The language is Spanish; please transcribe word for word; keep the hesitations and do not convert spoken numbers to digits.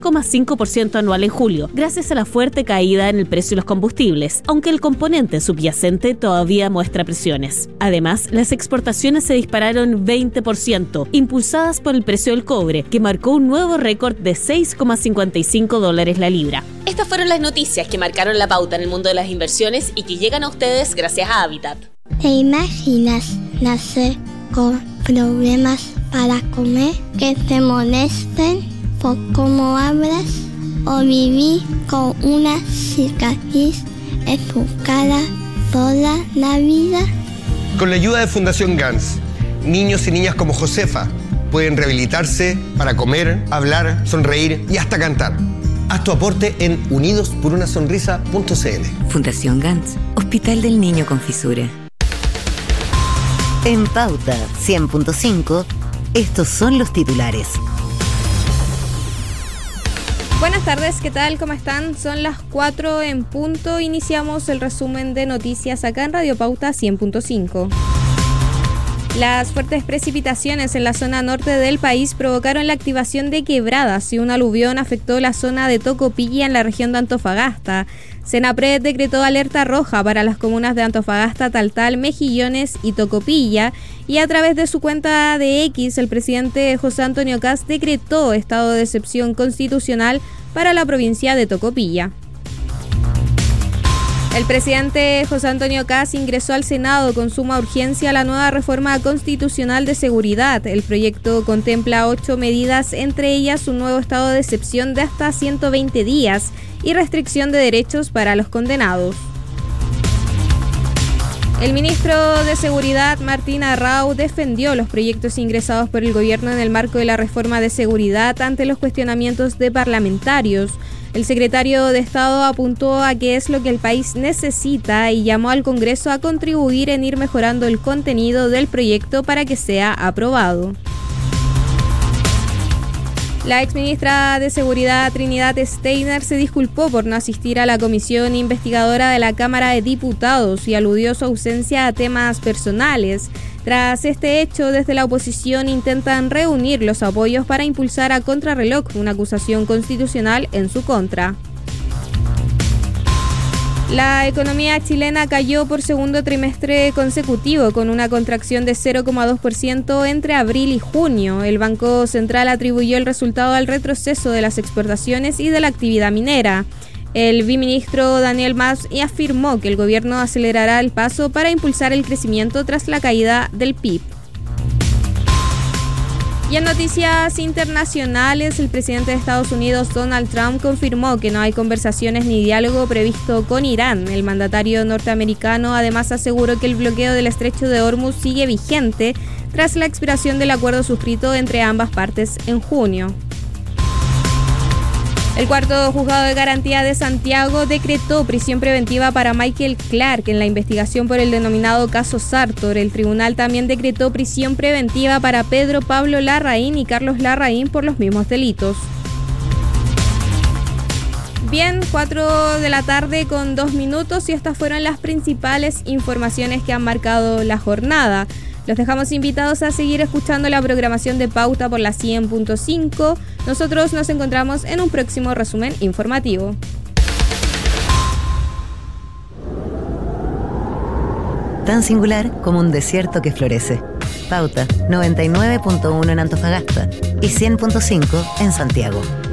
coma cinco por ciento anual en julio, gracias a la fuerte caída en el precio de los combustibles, aunque el componente subyacente todavía muestra presiones. Además, las exportaciones se dispararon veinte por ciento, impulsadas por el precio del cobre, que marcó un nuevo récord de seis coma cincuenta y cinco dólares la libra. Estas fueron las noticias que marcaron la pauta en el mundo de las inversiones y que llegan a ustedes gracias a Habitat. ¿Te imaginas nacer con problemas para comer, que te molesten por cómo hablas, o vivir con una cicatriz en tu cara toda la vida? Con la ayuda de Fundación Gans, niños y niñas como Josefa pueden rehabilitarse para comer, hablar, sonreír y hasta cantar. Haz tu aporte en unidos por una sonrisa punto c l. Fundación Gans, Hospital del Niño con Fisura. En Pauta cien punto cinco, estos son los titulares. Buenas tardes, ¿qué tal? ¿Cómo están? Son las cuatro en punto. Iniciamos el resumen de noticias acá en Radio Pauta cien punto cinco. Las fuertes precipitaciones en la zona norte del país provocaron la activación de quebradas y un aluvión afectó la zona de Tocopilla en la región de Antofagasta. Senapred decretó alerta roja para las comunas de Antofagasta, Taltal, Mejillones y Tocopilla, y a través de su cuenta de X, el presidente José Antonio Kast decretó estado de excepción constitucional para la provincia de Tocopilla. El presidente José Antonio Kast ingresó al Senado con suma urgencia la nueva reforma constitucional de seguridad. El proyecto contempla ocho medidas, entre ellas un nuevo estado de excepción de hasta ciento veinte días y restricción de derechos para los condenados. El ministro de Seguridad, Martín Arrau, defendió los proyectos ingresados por el gobierno en el marco de la reforma de seguridad ante los cuestionamientos de parlamentarios. El secretario de Estado apuntó a qué es lo que el país necesita y llamó al Congreso a contribuir en ir mejorando el contenido del proyecto para que sea aprobado. La exministra de Seguridad, Trinidad Steiner, se disculpó por no asistir a la comisión investigadora de la Cámara de Diputados y aludió su ausencia a temas personales. Tras este hecho, desde la oposición intentan reunir los apoyos para impulsar a contrarreloj una acusación constitucional en su contra. La economía chilena cayó por segundo trimestre consecutivo con una contracción de cero coma dos por ciento entre abril y junio. El Banco Central atribuyó el resultado al retroceso de las exportaciones y de la actividad minera. El viceministro Daniel Mas afirmó que el gobierno acelerará el paso para impulsar el crecimiento tras la caída del P I B. Y en noticias internacionales, el presidente de Estados Unidos, Donald Trump, confirmó que no hay conversaciones ni diálogo previsto con Irán. El mandatario norteamericano además aseguró que el bloqueo del estrecho de Hormuz sigue vigente tras la expiración del acuerdo suscrito entre ambas partes en junio. El cuarto juzgado de garantía de Santiago decretó prisión preventiva para Michael Clark en la investigación por el denominado caso Sartor. El tribunal también decretó prisión preventiva para Pedro Pablo Larraín y Carlos Larraín por los mismos delitos. Bien, cuatro de la tarde con dos minutos y estas fueron las principales informaciones que han marcado la jornada. Los dejamos invitados a seguir escuchando la programación de Pauta por la cien punto cinco. Nosotros nos encontramos en un próximo resumen informativo. Tan singular como un desierto que florece. Pauta noventa y nueve punto uno en Antofagasta y cien punto cinco en Santiago.